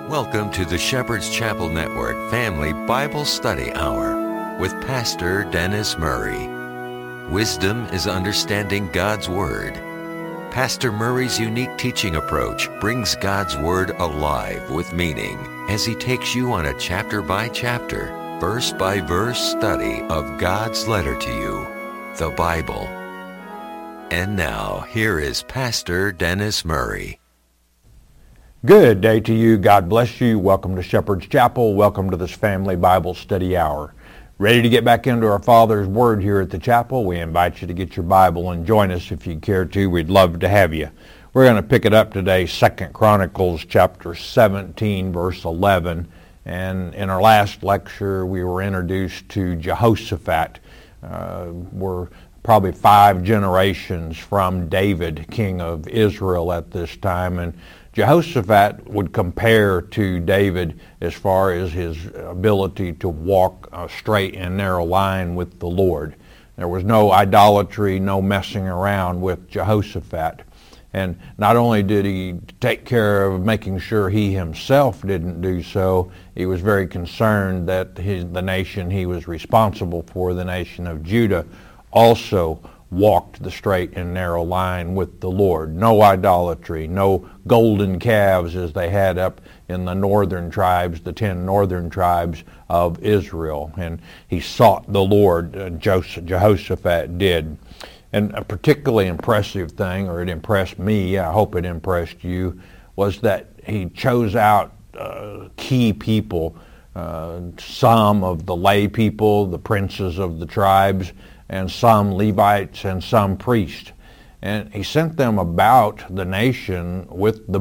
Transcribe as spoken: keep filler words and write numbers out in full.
Welcome to the Shepherd's Chapel Network Family Bible Study Hour with Pastor Dennis Murray. Wisdom is understanding God's Word. Pastor Murray's unique teaching approach brings God's Word alive with meaning as he takes you on a chapter-by-chapter, verse-by-verse study of God's letter to you, the Bible. And now, here is Pastor Dennis Murray. Good day to you. God bless you. Welcome to Shepherd's Chapel. Welcome to this Family Bible Study Hour. Ready to get back into our Father's Word here at the chapel? We invite you to get your Bible and join us if you care to. We'd love to have you. We're going to pick it up today, Second Chronicles chapter seventeen, verse eleven. And in our last lecture, we were introduced to Jehoshaphat. Uh, we're probably five generations from David, king of Israel at this time. And Jehoshaphat would compare to David as far as his ability to walk a straight and narrow line with the Lord. There was no idolatry, no messing around with Jehoshaphat. And not only did he take care of making sure he himself didn't do so, he was very concerned that his, the nation he was responsible for, the nation of Judah, also walked the straight and narrow line with the Lord. No idolatry, no golden calves as they had up in the northern tribes, the ten northern tribes of Israel. And he sought the Lord, uh, Jehoshaphat did. And a particularly impressive thing, or it impressed me, I hope it impressed you, was that he chose out uh, key people, uh, some of the lay people, the princes of the tribes, and some Levites and some priests. And he sent them about the nation with the